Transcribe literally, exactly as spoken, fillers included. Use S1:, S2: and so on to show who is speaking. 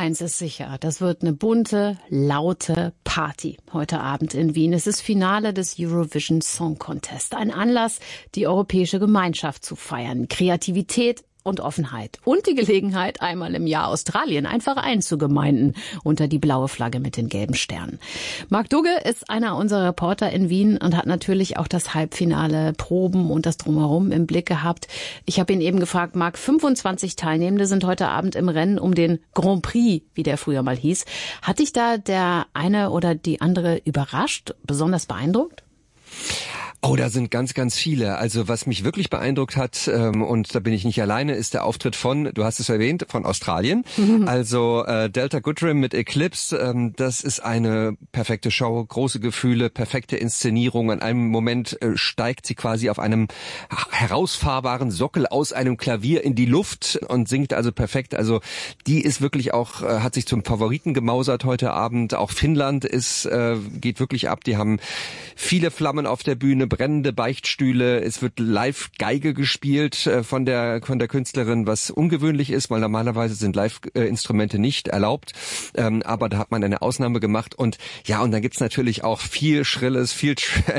S1: eins ist sicher, das wird eine bunte, laute Party heute Abend in Wien. Es ist Finale des Eurovision Song Contest. Ein Anlass, die europäische Gemeinschaft zu feiern. Kreativität und Offenheit. Und die Gelegenheit, einmal im Jahr Australien einfach einzugemeinden unter die blaue Flagge mit den gelben Sternen. Marc Dugge ist einer unserer Reporter in Wien und hat natürlich auch das Halbfinale Proben und das Drumherum im Blick gehabt. Ich habe ihn eben gefragt, Marc, fünfundzwanzig Teilnehmende sind heute Abend im Rennen um den Grand Prix, wie der früher mal hieß. Hat dich da der eine oder die andere überrascht, besonders beeindruckt?
S2: Oh, da sind ganz, ganz viele. Also was mich wirklich beeindruckt hat, ähm, und da bin ich nicht alleine, ist der Auftritt von, du hast es erwähnt, von Australien. Mhm. Also äh, Delta Goodrem mit Eclipse, ähm, das ist eine perfekte Show, große Gefühle, perfekte Inszenierung. An einem Moment äh, steigt sie quasi auf einem herausfahrbaren Sockel aus einem Klavier in die Luft und singt also perfekt. Also die ist wirklich auch, äh, hat sich zum Favoriten gemausert heute Abend. Auch Finnland ist, äh, geht wirklich ab. Die haben viele Flammen auf der Bühne, brennende Beichtstühle, es wird live Geige gespielt äh, von der von der Künstlerin, was ungewöhnlich ist, weil normalerweise sind Live-Instrumente nicht erlaubt, ähm, aber da hat man eine Ausnahme gemacht und ja, und dann gibt's natürlich auch viel Schrilles, viel